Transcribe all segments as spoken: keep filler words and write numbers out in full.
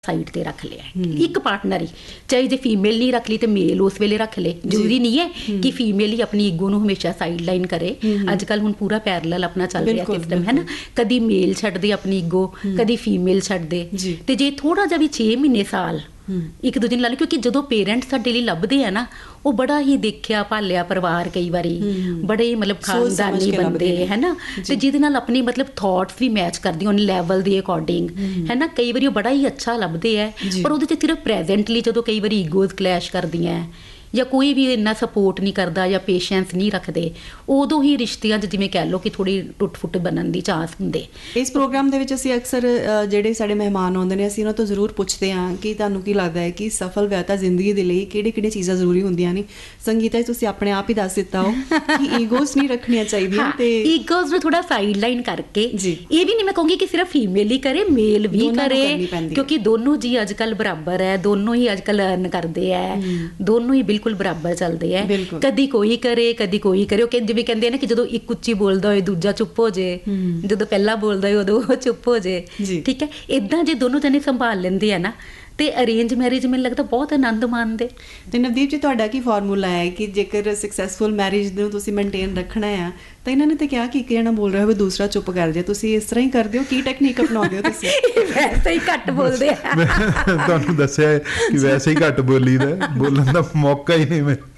Side ਤੇ ਰੱਖ ਲਿਆ ਇੱਕ ਪਾਰਟਨਰ ਹੀ, ਚਾਹੇ ਜੇ ਫੀਮੇਲ ਨਹੀਂ ਰੱਖ ਲਈ ਤੇ ਮੇਲ ਉਸ ਵੇਲੇ ਰੱਖ ਲੇ। ਜ਼ਰੂਰੀ ਨਹੀਂ ਹੈ ਕਿ ਫੀਮੇਲ ਹੀ ਆਪਣੀ ਈਗੋ ਨੂੰ ਹਮੇਸ਼ਾ ਸਾਈਡ ਲਾਈਨ ਕਰੇ। ਅੱਜ ਕੱਲ ਹੁਣ ਪੂਰਾ ਪੈਰਲਲ ਆਪਣਾ ਚੱਲ ਰਿਹਾ ਸਿਸਟਮ ਹੈ ਨਾ, ਕਦੀ ਮੇਲ ਛੱਡਦੇ ਆਪਣੀ ਈਗੋ, ਕਦੀ ਫੀਮੇਲ ਛੱਡਦੇ। ਤੇ ਜੇ ਥੋੜਾ ਜਿਹਾ ਵੀ ਛੇ ਮਹੀਨੇ ਸਾਲ ਇੱਕ ਦੂਜੇ ਨੂੰ ਲਾ ਲਓ, ਕਿਉਂਕਿ ਜਦੋਂ ਪੇਰੈਂਟਸ ਸਾਡੇ ਲਈ ਲੱਭਦੇ ਆ ਨਾ, ਉਹ ਬੜਾ ਹੀ ਦੇਖਿਆ ਭਾਲਿਆ ਪਰਿਵਾਰ, ਕਈ ਵਾਰੀ ਬੜੇ ਮਤਲਬ ਖਾਨਦਾਨੀ ਬੰਦੇ ਹੈ ਨਾ, ਤੇ ਜਿਹਦੇ ਨਾਲ ਆਪਣੀ ਮਤਲਬ ਥੋਟਸ ਵੀ ਮੈਚ ਕਰਦੀ ਉਹਨ ਲੈਵਲ ਦੇ ਅਕੋਰਡਿੰਗ ਹੈ ਨਾ। ਕਈ ਵਾਰੀ ਉਹ ਬੜਾ ਹੀ ਅੱਛਾ ਲੱਭਦੇ ਹੈ, ਪਰ ਉਹਦੇ 'ਚ ਸਿਰਫ ਪ੍ਰੈਜੈਂਟਲੀ ਜਦੋਂ ਕਈ ਵਾਰੀ ਈਗੋਜ਼ ਕਲੈਸ਼ ਕਰਦੀਆਂ ਜਾਂ ਕੋਈ ਵੀ ਇੰਨਾ ਸਪੋਰਟ ਨਹੀਂ ਕਰਦਾ ਜਾਂ ਪੇਸ਼ੈਂਸ ਨਹੀਂ ਰੱਖਦੇ, ਉਦੋਂ ਹੀ ਰਿਸ਼ਤਿਆਂ 'ਚ ਜਿਵੇਂ ਕਹਿ ਲਓ ਕਿ ਥੋੜ੍ਹੀ ਟੁੱਟ ਫੁੱਟ ਬਣਨ ਦੀ ਚਾਂਸ ਹੁੰਦੇ। ਇਸ ਪ੍ਰੋਗਰਾਮ ਦੇ ਵਿੱਚ ਅਸੀਂ ਅਕਸਰ ਜਿਹੜੇ ਸਾਡੇ ਮਹਿਮਾਨ ਆਉਂਦੇ ਨੇ, ਅਸੀਂ ਉਹਨਾਂ ਤੋਂ ਜ਼ਰੂਰ ਪੁੱਛਦੇ ਹਾਂ ਕਿ ਤੁਹਾਨੂੰ ਕੀ ਲੱਗਦਾ ਹੈ ਕਿ ਸਫਲ ਵਿਆਹਤਾ ਜ਼ਿੰਦਗੀ ਦੇ ਲਈ ਕਿਹੜੇ ਕਿਹੜੇ ਚੀਜ਼ਾਂ ਜ਼ਰੂਰੀ ਹੁੰਦੀਆਂ ਨੇ। ਸੰਗੀਤਾ, ਤੁਸੀਂ ਆਪਣੇ ਆਪ ਹੀ ਦੱਸ ਦਿੱਤਾ ਹੋ ਕਿ ਈਗੋਜ਼ ਨਹੀਂ ਰੱਖਣੀਆਂ ਚਾਹੀਦੀਆਂ, ਤੇ ਈਗੋਜ਼ ਨੂੰ ਥੋੜਾ ਸਾਈਡ ਲਾਈਨ ਕਰਕੇ, ਇਹ ਵੀ ਨਹੀਂ ਮੈਂ ਕਹੂੰਗੀ ਕਿ ਸਿਰਫ ਫੀਮੇਲ ਹੀ ਕਰੇ, ਮੇਲ ਵੀ ਕਰੇ, ਕਿਉਂਕਿ ਦੋਨੋਂ ਜੀ ਅੱਜ ਕੱਲ੍ਹ ਬਰਾਬਰ ਹੈ, ਦੋਨੋਂ ਹੀ ਅੱਜ ਕੱਲ੍ਹ ਅਰਨ ਕਰਦੇ ਹੈ, ਦੋਨੋਂ ਹੀ ਬਿਲਕੁਲ ਬਰਾਬਰ ਚੱਲਦੇ ਹੈ। ਕਦੀ ਕੋਈ ਕਰੇ ਕਦੀ ਕੋਈ ਕਰੇ। ਉਹ ਜਿਵੇਂ ਕਹਿੰਦੇ ਆ ਨਾ ਕਿ ਜਦੋਂ ਇੱਕ ਉੱਚੀ ਬੋਲਦਾ ਹੋਏ ਦੂਜਾ ਚੁੱਪ ਹੋ ਜੇ, ਜਦੋਂ ਪਹਿਲਾਂ ਬੋਲਦਾ ਹੋਏ ਉਦੋਂ ਉਹ ਚੁੱਪ ਹੋ ਜੇ। ਠੀਕ ਹੈ, ਏਦਾਂ ਜੇ ਦੋਨੋਂ ਜਣੇ ਸੰਭਾਲ ਲੈਂਦੇ ਆ ਨਾ, ਤੇ ਅਰੇਂਜ ਮੈਰਿਜ ਮੈਨੂੰ ਲੱਗਦਾ ਬਹੁਤ ਆਨੰਦ ਮਾਣਦੇ। ਤੇ ਨਵਦੀਪ ਜੀ, ਤੁਹਾਡਾ ਕੀ ਫਾਰਮੂਲਾ ਹੈ ਕਿ ਜੇਕਰ ਸਕਸੈਸਫੁਲ ਮੈਰਿਜ ਨੂੰ ਤੁਸੀਂ ਮੇਨਟੇਨ ਰੱਖਣਾ ਆ, ਤਾਂ ਇਹਨਾਂ ਨੇ ਤਾਂ ਕਿਹਾ ਕਿ ਇੱਕ ਜਣਾ ਬੋਲ ਰਿਹਾ ਹੋਵੇ ਦੂਸਰਾ ਚੁੱਪ ਕਰ ਜਾਏ, ਤੁਸੀਂ ਇਸ ਤਰ੍ਹਾਂ ਹੀ ਕਰਦੇ ਹੋ? ਕੀ ਟੈਕਨੀਕ ਅਪਣਾਉਂਦੇ ਹੋ ਤੁਸੀਂ? ਵੈਸੇ ਹੀ ਘੱਟ ਬੋਲਦੇ ਆ। ਤੁਹਾਨੂੰ ਦੱਸਿਆ ਕਿ ਵੈਸੇ ਹੀ ਘੱਟ ਬੋਲੀਦਾ, ਬੋਲਣ ਦਾ ਮੌਕਾ ਹੀ ਨਹੀਂ ਮੈਨੂੰ।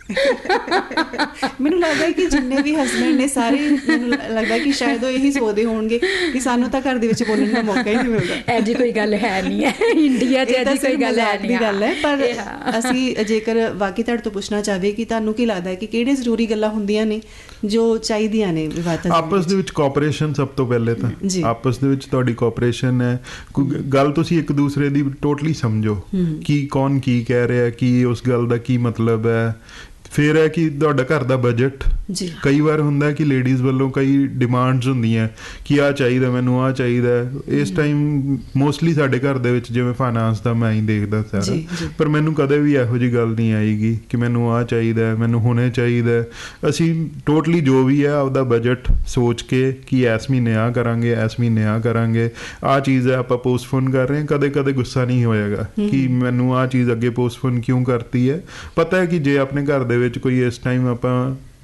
ਮੈਨੂੰ ਲੱਗਦਾ ਕਿ ਜਿੰਨੇ ਵੀ ਹਸਬੈਂਡ ਨੇ ਸਾਰੇ, ਮੈਨੂੰ ਲੱਗਦਾ ਕਿ ਸ਼ਾਇਦ ਉਹ ਇਹੀ ਸੋਚਦੇ ਹੋਣਗੇ ਕਿ ਸਾਨੂੰ ਤਾਂ ਘਰ ਦੇ ਵਿੱਚ ਬੋਲਣ ਦਾ ਮੌਕਾ ਹੀ ਨਹੀਂ ਮਿਲਦਾ। ਇਹ ਜੀ ਕੋਈ ਗੱਲ ਹੈ ਨਹੀਂ ਹੈ ਇੰਡੀਆ 'ਚ, ਇਹ ਕੋਈ ਗੱਲ ਹੈ ਨਹੀਂ ਗੱਲ ਹੈ। ਪਰ ਅਸੀਂ ਜੇਕਰ ਵਾਕਈ ਤੁਹਾਡੇ ਤੋਂ ਪੁੱਛਣਾ ਚਾਹਵੇ ਕਿ ਤੁਹਾਨੂੰ ਕੀ ਲੱਗਦਾ ਹੈ ਕਿ ਕਿਹੜੇ ਜ਼ਰੂਰੀ ਗੱਲਾਂ ਹੁੰਦੀਆਂ ਨੇ ਜੋ ਚਾਹੀਦੀਆਂ ਨੇ ਵਿਵਾਦਾਂ ਆਪਸ ਦੇ ਵਿੱਚ? ਕੋਆਪਰੇਸ਼ਨ ਸਭ ਤੋਂ ਪਹਿਲੇ ਤਾਂ, ਆਪਸ ਦੇ ਵਿੱਚ ਤੁਹਾਡੀ ਕੋਆਪਰੇਸ਼ਨ ਹੈ। ਗੱਲ ਤੁਸੀਂ ਇੱਕ ਦੂਸਰੇ ਦੀ ਟੋਟਲੀ ਸਮਝੋ ਕਿ ਕੌਣ ਕੀ ਕਹਿ ਰਿਹਾ, ਕੀ ਉਸ ਗੱਲ ਦਾ ਕੀ ਮਤਲਬ ਹੈ। ਫਿਰ ਹੈ ਕਿ ਤੁਹਾਡਾ ਘਰ ਦਾ ਬਜਟ, ਕਈ ਵਾਰ ਹੁੰਦਾ ਕਿ ਲੇਡੀਜ਼ ਵੱਲੋਂ ਕਈ ਡਿਮਾਂਡਸ ਹੁੰਦੀਆਂ ਕਿ ਆਹ ਚਾਹੀਦਾ ਮੈਨੂੰ, ਆਹ ਚਾਹੀਦਾ। ਇਸ ਟਾਈਮ ਮੋਸਟਲੀ ਸਾਡੇ ਘਰ ਦੇ ਵਿੱਚ ਜਿਵੇਂ ਫਾਈਨਾਂਸ ਦਾ ਮੈਂ ਹੀ ਦੇਖਦਾ ਸਾਰਾ, ਪਰ ਮੈਨੂੰ ਕਦੇ ਵੀ ਇਹੋ ਜਿਹੀ ਗੱਲ ਨਹੀਂ ਆਏਗੀ ਕਿ ਮੈਨੂੰ ਆਹ ਚਾਹੀਦਾ, ਮੈਨੂੰ ਹੁਣੇ ਚਾਹੀਦਾ। ਅਸੀਂ ਟੋਟਲੀ ਜੋ ਵੀ ਹੈ ਆਪਦਾ ਬਜਟ ਸੋਚ ਕੇ ਕਿ ਇਸ ਮਹੀਨੇ ਆਹ ਕਰਾਂਗੇ, ਇਸ ਮਹੀਨੇ ਆਹ ਕਰਾਂਗੇ, ਆਹ ਚੀਜ਼ ਹੈ ਆਪਾਂ ਪੋਸਟਪੋਨ ਕਰ ਰਹੇ ਹਾਂ। ਕਦੇ ਕਦੇ ਗੁੱਸਾ ਨਹੀਂ ਹੋਏਗਾ ਕਿ ਮੈਨੂੰ ਆਹ ਚੀਜ਼ ਅੱਗੇ ਪੋਸਟਪੋਨ ਕਿਉਂ ਕਰਤੀ ਹੈ। ਪਤਾ ਹੈ ਕਿ ਜੇ ਆਪਣੇ ਘਰ ਦੇ ਵਿੱਚ ਕੋਈ ਇਸ ਟਾਈਮ ਆਪਾਂ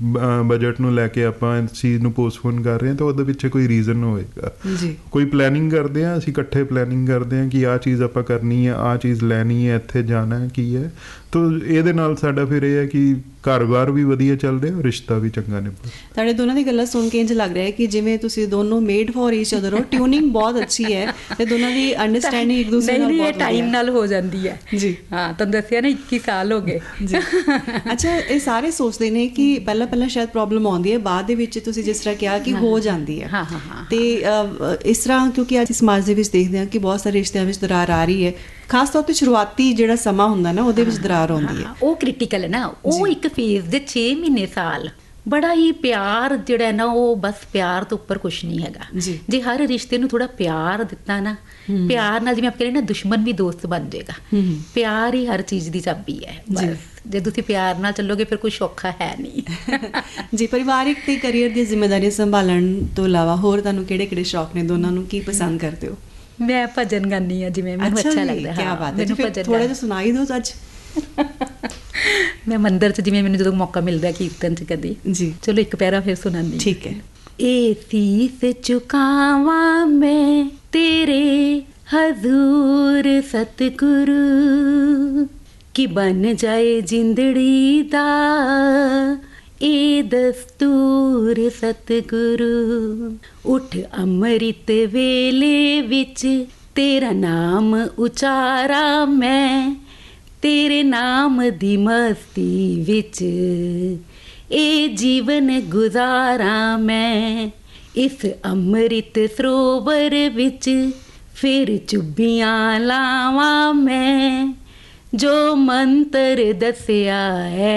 ਬਜਟ ਨੂੰ ਲੈ ਕੇ ਆਪਾਂ ਇਸ ਚੀਜ਼ ਨੂੰ ਪੋਸਟਪੋਨ ਕਰ ਰਹੇ ਹਾਂ ਤਾਂ ਉਹਦੇ ਪਿੱਛੇ ਕੋਈ ਰੀਜ਼ਨ ਹੋਏਗਾ। ਕੋਈ ਪਲੈਨਿੰਗ ਕਰਦੇ ਹਾਂ, ਅਸੀਂ ਇਕੱਠੇ ਪਲੈਨਿੰਗ ਕਰਦੇ ਹਾਂ ਕਿ ਆਹ ਚੀਜ਼ ਆਪਾਂ ਕਰਨੀ ਹੈ, ਆਹ ਚੀਜ਼ ਲੈਣੀ ਹੈ, ਇੱਥੇ ਜਾਣਾ ਕੀ ਹੈ। ਤਾਂ ਇਹਦੇ ਨਾਲ ਸਾਡਾ ਫਿਰ ਇਹ ਹੈ ਕਿ ਘਰ-ਬਾਰ ਵੀ ਵਧੀਆ ਚੱਲ ਰਿਹਾ, ਰਿਸ਼ਤਾ ਵੀ ਚੰਗਾ ਨਿਭਦਾ। ਤੁਹਾਡੇ ਦੋਨਾਂ ਦੀ ਗੱਲਾਂ ਸੁਣ ਕੇ ਇੰਝ ਲੱਗ ਰਿਹਾ ਹੈ ਕਿ ਜਿਵੇਂ ਤੁਸੀਂ ਦੋਨੋਂ ਮੇਡ ਫॉर ਈਚ ਅਦਰ ਹੋ। ਟਿਊਨਿੰਗ ਬਹੁਤ ਅੱਛੀ ਹੈ ਤੇ ਦੋਨਾਂ ਦੀ ਅੰਡਰਸਟੈਂਡਿੰਗ ਇੱਕ ਦੂਸਰੇ ਨਾਲ ਬਹੁਤ ਟਾਈਮ ਨਾਲ ਹੋ ਜਾਂਦੀ ਹੈ ਜੀ। ਹਾਂ, ਤੁਹਾਨੂੰ ਦੱਸਿਆ ਨਾ ਇੱਕੀ ਸਾਲ ਹੋ ਗਏ ਜੀ। ਅੱਛਾ, ਇਹ ਸਾਰੇ ਸੋਚਦੇ ਨੇ ਕਿ ਪਹਿਲਾਂ ਪਹਿਲਾਂ ਸ਼ਾਇਦ ਪ੍ਰੋਬਲਮ ਆਉਂਦੀ ਹੈ, ਬਾਅਦ ਦੇ ਵਿੱਚ ਤੁਸੀਂ ਜਿਸ ਤਰ੍ਹਾਂ ਕਿਹਾ ਕਿ ਹੋ ਜਾਂਦੀ ਹੈ। ਤੇ ਇਸ ਤਰ੍ਹਾਂ ਕਿਉਂਕਿ ਅੱਜ ਸਮਾਜ ਦੇ ਵਿੱਚ ਦੇਖਦੇ ਹਾਂ ਕਿ ਬਹੁਤ ਸਾਰੇ ਰਿਸ਼ਤਿਆਂ ਵਿੱਚ ਦਰਾਰ ਆ ਰਹੀ ਹੈ, ਖਾਸ ਤੌਰ 'ਤੇ ਸ਼ੁਰੂਆਤੀ ਜਿਹੜਾ ਸਮਾਂ ਹੁੰਦਾ ਨਾ ਉਹਦੇ ਵਿੱਚ ਦਰਾਰ ਆਉਂਦੀ ਹੈ। ਉਹ ਕ੍ਰਿਟੀਕਲ ਹੈ ਨਾ, ਉਹ ਇੱਕ ਫੇਜ਼ ਦੇ ਛੇ ਮਹੀਨੇ ਸਾਲ ਬੜਾ ਹੀ ਪਿਆਰ ਜਿਹੜਾ ਨਾ, ਉਹ ਬਸ ਪਿਆਰ ਤੋਂ ਉੱਪਰ ਕੁਛ ਨਹੀਂ ਹੈਗਾ। ਜੇ ਹਰ ਰਿਸ਼ਤੇ ਨੂੰ ਥੋੜਾ ਪਿਆਰ ਦਿੱਤਾ ਨਾ, ਪਿਆਰ ਨਾਲ, ਜਿਵੇਂ ਆਪਾਂ ਕਹਿੰਦੇ ਨਾ, ਦੁਸ਼ਮਣ ਵੀ ਦੋਸਤ ਬਣ ਜਾਏਗਾ। ਪਿਆਰ ਹੀ ਹਰ ਚੀਜ਼ ਦੀ ਚਾਬੀ ਹੈ। ਬਸ ਜੇ ਤੁਸੀਂ ਪਿਆਰ ਨਾਲ ਚੱਲੋਗੇ ਫਿਰ ਕੁਛ ਔਖਾ ਹੈ ਨਹੀਂ ਜੀ। ਪਰਿਵਾਰਿਕ ਤੇ ਕਰੀਅਰ ਦੀਆਂ ਜ਼ਿੰਮੇਵਾਰੀਆਂ ਸੰਭਾਲਣ ਤੋਂ ਇਲਾਵਾ ਹੋਰ ਤੁਹਾਨੂੰ ਕਿਹੜੇ ਕਿਹੜੇ ਸ਼ੌਕ ਨੇ? ਦੋਨਾਂ ਨੂੰ ਕੀ ਪਸੰਦ ਕਰਦੇ ਹੋ? ਮੈਂ ਭਜਨ ਗਾਉਂਦੀ ਹਾਂ, ਜਿਵੇਂ ਮੈਨੂੰ ਅੱਛਾ ਲੱਗਦਾ। ਕੀ ਬਾਤ ਹੈ, ਥੋੜਾ ਜਿਹਾ ਸੁਣਾਈ ਦਿਓ ਅੱਜ। ਮੈਂ ਮੰਦਿਰ 'ਚ ਜਿਵੇਂ ਮੈਨੂੰ ਜਦੋਂ ਮੌਕਾ ਮਿਲਦਾ ਕੀਰਤਨ 'ਚ ਕਦੀ ਜੀ, ਚਲੋ ਇੱਕ ਪੈਰਾ ਫਿਰ ਸੁਣਾਉਂਦੀ। ਠੀਕ ਹੈ। ਏ ਸੀਸ ਝੁਕਾਵਾਂ ਮੈਂ ਤੇਰੇ ਹਜ਼ੂਰ ਸਤਿਗੁਰੂ, ਕਿ ਬਣ ਜਾਏ ਜਿੰਦੜੀ ਦਾ ਇਹ ਦਸਤੂਰ ਸਤਿਗੁਰੂ। ਉੱਠ ਅੰਮ੍ਰਿਤ ਵੇਲੇ ਵਿੱਚ ਤੇਰਾ ਨਾਮ ਉਚਾਰਾ ਮੈਂ, ਤੇਰੇ ਨਾਮ ਦੀ ਮਸਤੀ ਵਿੱਚ ਇਹ ਜੀਵਨ ਗੁਜ਼ਾਰਾਂ ਮੈਂ। ਇਸ ਅੰਮ੍ਰਿਤ ਸਰੋਵਰ ਵਿੱਚ ਫਿਰ ਚੁੱਭੀਆਂ ਲਾਵਾਂ ਮੈਂ, ਜੋ ਮੰਤਰ ਦੱਸਿਆ ਹੈ